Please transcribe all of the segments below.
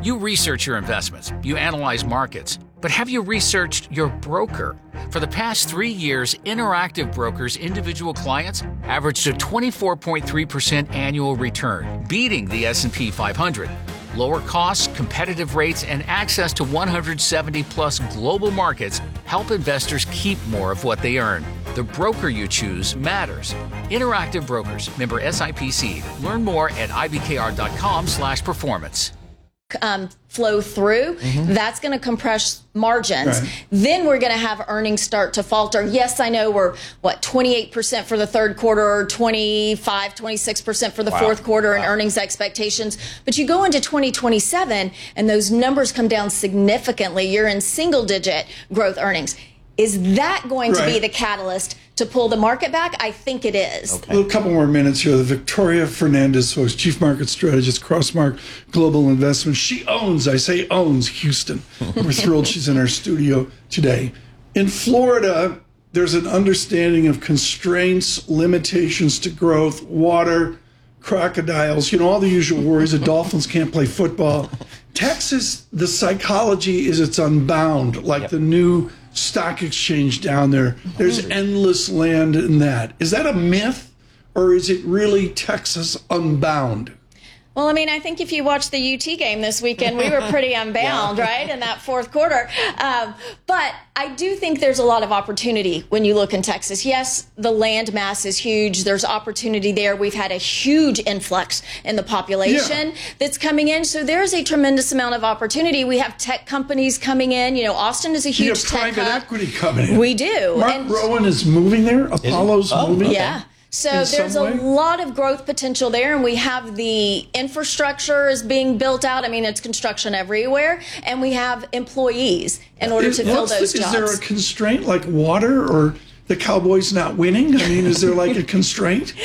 You research your investments, you analyze markets, but have you researched your broker? For the past 3 years, Interactive Brokers' individual clients averaged a 24.3% annual return, beating the S&P 500. Lower costs, competitive rates, and access to 170-plus global markets help investors keep more of what they earn. The broker you choose matters. Interactive Brokers, member SIPC. Learn more at ibkr.com/performance. Flow through, that's going to compress margins. Right. Then we're going to have earnings start to falter. Yes, I know we're, 28% for the third quarter, 25, 26% for the fourth quarter in earnings expectations. But you go into 2027 and those numbers come down significantly. You're in single-digit growth earnings. Is that going to be the catalyst to pull the market back? I think it is. Okay. A couple more minutes here. The Victoria Fernandez, who is Chief Market Strategist, Crossmark Global Investments. She owns Houston. We're thrilled she's in our studio today. In Florida, there's an understanding of constraints, limitations to growth, water, crocodiles, all the usual worries. The Dolphins can't play football. Texas, the psychology is it's unbound, like the new stock exchange down there. There's endless land in that. Is that a myth, or is it really Texas unbound? Well, I mean, I think if you watched the UT game this weekend, we were pretty unbound, right, in that fourth quarter. But I do think there's a lot of opportunity when you look in Texas. Yes, the land mass is huge. There's opportunity there. We've had a huge influx in the population that's coming in. So there's a tremendous amount of opportunity. We have tech companies coming in. Austin is a huge tech private hub. Equity coming in. We do. Mark Rowan is moving there. Apollo's moving. Yeah. So there's a lot of growth potential there, and we have the infrastructure is being built out. I mean, it's construction everywhere, and we have employees in order to fill those jobs. Is there a constraint like water or the Cowboys not winning? I mean, is there like a constraint?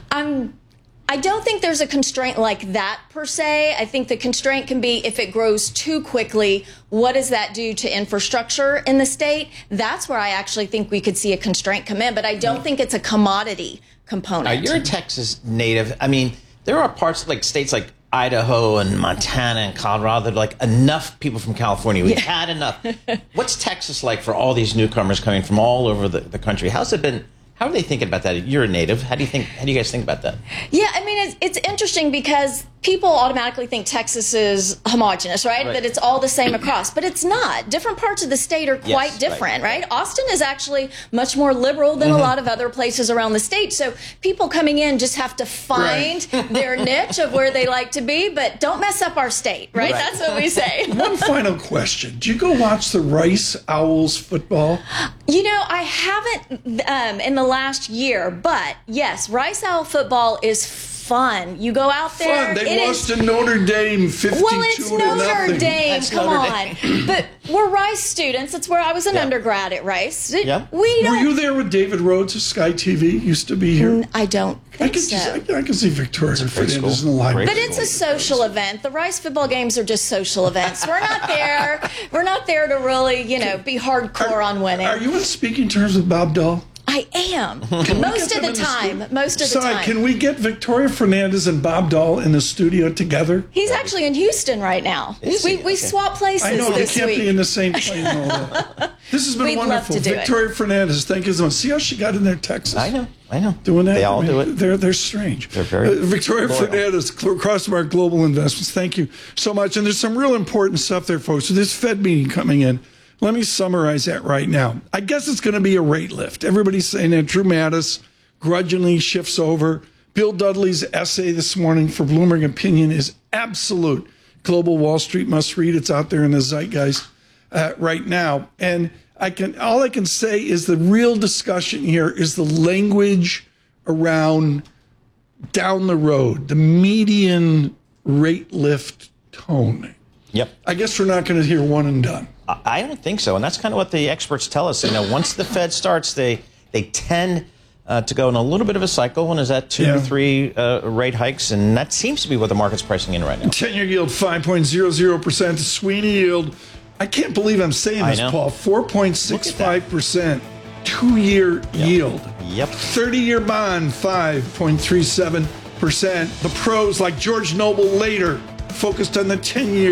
I don't think there's a constraint like that per se. I think the constraint can be if it grows too quickly, what does that do to infrastructure in the state? That's where I actually think we could see a constraint come in, but I don't think it's a commodity component. You're a Texas native. I mean, there are parts like states like Idaho and Montana and Colorado that are like enough people from California. We've had enough. What's Texas like for all these newcomers coming from all over the country? How's it been? How are they thinking about that? You're a native. How do you guys think about that? Yeah, I mean, it's interesting because people automatically think Texas is homogenous, right? That it's all the same across. But it's not. Different parts of the state are quite different, right? Austin is actually much more liberal than a lot of other places around the state. So people coming in just have to find their niche of where they like to be, but don't mess up our state, right? That's what we say. One final question. Do you go watch the Rice Owls football? I haven't in the last year, but yes, Rice Owl football is fun. You go out there. Fun. They lost to Notre Dame 52 Well, it's Notre Dame. Come on. But we're Rice students. That's where I was an undergrad at Rice. Yeah. Were you there with David Rhodes of Sky TV? Used to be here. I don't think so. I can see Victoria Fernandez in the library. But it's a social event. The Rice football games are just social events. We're not there. We're not there to really, be hardcore on winning. Are you in speaking terms with Bob Dahl? I am. Most of the time. Can we get Victoria Fernandez and Bob Dahl in the studio together? He's actually in Houston right now. We swap places this week. I know, they can't be in the same plane and all that. This has been wonderful. Victoria Fernandez, thank you so much. See how she got in there, Texas? I know. Doing that? They all do it. They're strange. They're very Victoria loyal. Fernandez, Crossmark Global Investments, thank you so much. And there's some real important stuff there, folks. So this Fed meeting coming in, let me summarize that right now. I guess it's going to be a rate lift. Everybody's saying that. Drew Mattis grudgingly shifts over. Bill Dudley's essay this morning for Bloomberg Opinion is absolute. Global Wall Street must read. It's out there in the zeitgeist right now. And all I can say is the real discussion here is the language around down the road, the median rate lift tone. Yep. I guess we're not going to hear one and done. I don't think so, and that's kind of what the experts tell us. Once the Fed starts, they tend to go in a little bit of a cycle. One is that 2 to 3 rate hikes, and that seems to be what the market's pricing in right now. 10-year yield 5.00%. The Sweeney yield, I can't believe I'm saying this, Paul, 4.65%. 2-year yield. Yep. 30-year bond 5.37%. The pros like George Noble later focused on the 10-year.